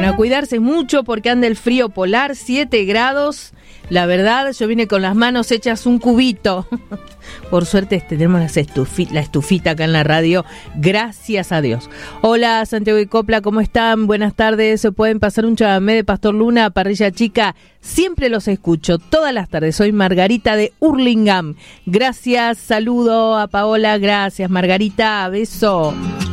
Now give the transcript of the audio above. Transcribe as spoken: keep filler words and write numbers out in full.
Bueno, a cuidarse mucho porque anda el frío polar, siete grados. La verdad, yo vine con las manos hechas un cubito. Por suerte este, tenemos las estufi- la estufita acá en la radio, gracias a Dios. Hola Santiago y Copla, ¿cómo están? Buenas tardes, ¿se pueden pasar un chamamé de Pastor Luna, Parrilla Chica? Siempre los escucho, todas las tardes, soy Margarita de Hurlingham. Gracias, saludo a Paola, gracias Margarita, beso.